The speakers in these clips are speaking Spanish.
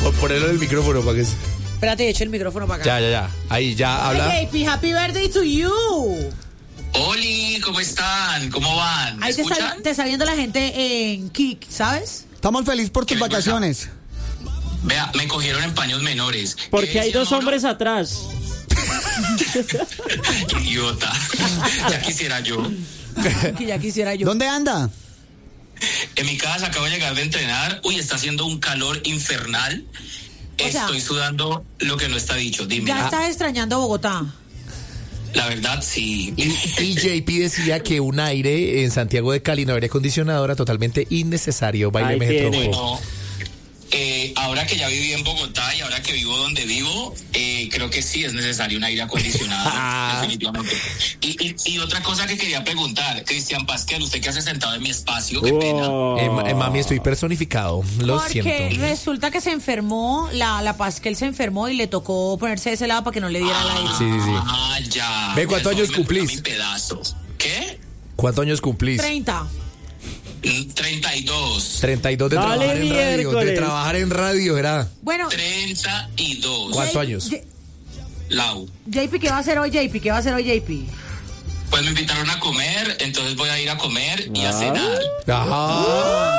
O ponerlo en el micrófono para que... Espérate, echo el micrófono para acá. Ya. Ahí ya habla. JP, happy birthday to you. Oli, ¿cómo están? ¿Cómo van? ¿Me Ahí escuchan? te está viendo la gente en Kik, ¿sabes? Estamos felices por tus ¿Qué me pasa? vacaciones. Vea, me cogieron en paños menores. Porque hay ¿Qué dos decía hombres atrás. Idiota. Ya quisiera yo. Que ya quisiera yo. ¿Dónde anda? En mi casa acabo de llegar de entrenar. Uy, está haciendo un calor infernal. O sea, Estoy sudando lo que no está dicho. Dime. Ya estás extrañando Bogotá. La verdad, sí. Y JP decía que un aire en Santiago de Cali, no aire acondicionado, era totalmente innecesario. Baileme Ahí ese tiene. tronco. Bueno, ahora que ya viví en Bogotá y ahora que vivo donde vivo, creo que sí es necesario un aire acondicionado, definitivamente. Y otra cosa que quería preguntar, Cristian Pasquel, usted que hace sentado en mi espacio, qué pena. Mami, estoy personificado. Lo Porque siento. resulta que se enfermó, la Pasquel se enfermó y le tocó ponerse de ese lado para que no le diera el aire. Sí. Ah, ya. Ve, ¿cuántos años cumplís? Mi pedazo. ¿Qué? ¿Cuántos años cumplís? 30. 32. 32 de Dale, trabajar en radio. miércoles. De trabajar en radio, era. Bueno, 32. ¿Cuántos años? Lau. JP, ¿qué va a hacer hoy, JP? ¿Qué va a hacer hoy, JP? Pues me invitaron a comer, entonces voy a ir a comer y a cenar. Ajá.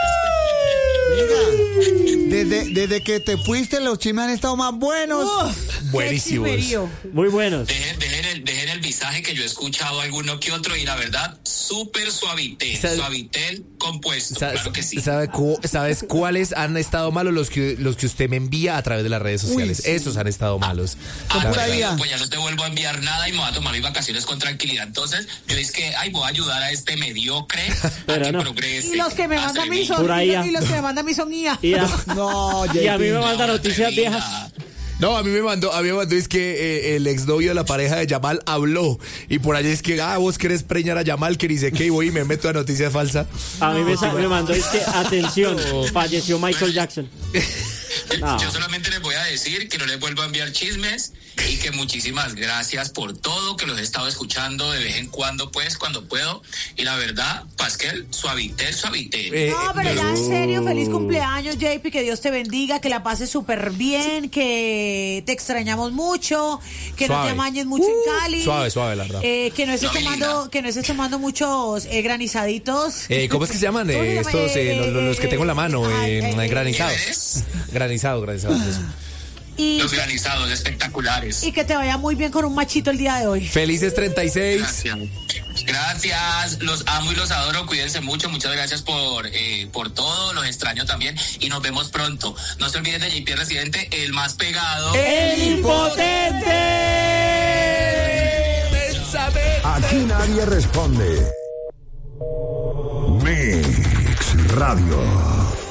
Desde que te fuiste, los chismes han estado más buenos. Buenísimos. Qué chismerío. Muy buenos. Dejen el visaje que yo he escuchado alguno que otro y la verdad, súper suavitel. Suavitel compuesto, claro que sí. ¿Sabes cuáles han estado malos? Los que usted me envía a través de las redes sociales. sí. Esos han estado malos. Con pura Bueno, vida. pues ya no te vuelvo a enviar nada y me voy a tomar mis vacaciones con tranquilidad. Entonces, yo es que, voy a ayudar a este mediocre Pero a que no. progrese. Y los que me mandan a mí son Pura IA. y los que me mandan a mí son IA. Y, No, y a mí me JP. manda noticias atrevida. viejas. No, a mí me mandó, es que el exnovio de la pareja de Yamal habló. Y por allá es que, vos querés preñar a Yamal, que dice que y voy y me meto a noticia falsa. A mí me mandó, es que, atención, falleció Michael Jackson. No. Yo solamente les voy a decir que no les vuelvo a enviar chismes y que muchísimas gracias por todo, que los he estado escuchando de vez en cuando, pues, cuando puedo. Y la verdad, Pasquel, suavitel. No, pero ya en serio, feliz cumpleaños, JP, que Dios te bendiga, que la pases súper bien, que te extrañamos mucho, que no Suave. te amañes mucho en Cali. Suave, la verdad. Que no estés No, tomando, que no estés tomando muchos granizaditos. ¿Cómo es que se llaman? ¿Cómo se llama? Estos, los que tengo en la mano, granizados. ¿Nieves? Granizados, eso. Y, Los granizados espectaculares. y que te vaya muy bien con un machito el día de hoy. Felices 36. Gracias, los amo y los adoro, cuídense mucho, muchas gracias por todo, los extraño también y nos vemos pronto. No se olviden de JP Residente, el más pegado. ¡El impotente! Aquí nadie responde. Mix Radio.